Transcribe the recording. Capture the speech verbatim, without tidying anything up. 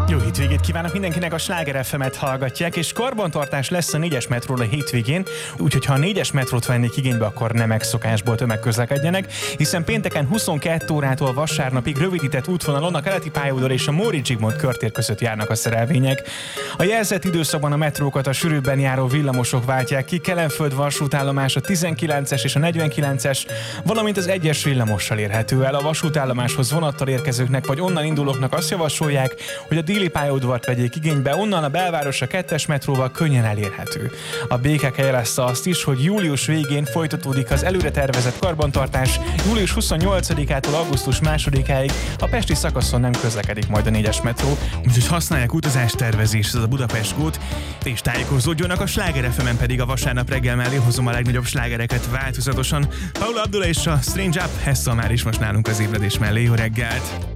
Jó hétvégét kívánok mindenkinek, a Sláger ef emet hallgatják, és karbantartás lesz a négyes metról a hétvégén, úgyhogy ha a négyes metrót vennék igénybe, akkor nem megszokásból tömegközlekedjenek, hiszen pénteken huszonkettő órától vasárnapig rövidített útvonalon a keleti pályaudvar és a Móricz Zsigmond körtér között járnak a szerelvények. A jelzett időszakban a metrókat a sűrűbben járó villamosok váltják ki, Kelenföld vasútállomás a tizenkilences és a negyvenkilences, valamint az egyes villamossal érhető el. A vasútállomáshoz vonattal érkezőknek vagy onnan indulóknak azt javasolják, hogy a déli pályaudvart vegyék igénybe, onnan a belváros a kettes metróval könnyen elérhető. A bé ká ká jelezte azt is, hogy július végén folytatódik az előre tervezett karbantartás, július huszonnyolcadikától augusztus másodikáig a pesti szakaszon nem közlekedik majd a négyes metró, úgyhogy használják utástervezéshez a Budapest Gót, és tájékozódjanak. A Sláger ef emen pedig a vasárnap reggel mellé hozom a legnagyobb slágereket változatosan. Paula Abdul és a Strange Up, Hessel már is most nálunk az ébredés mellé. Jó reggelt!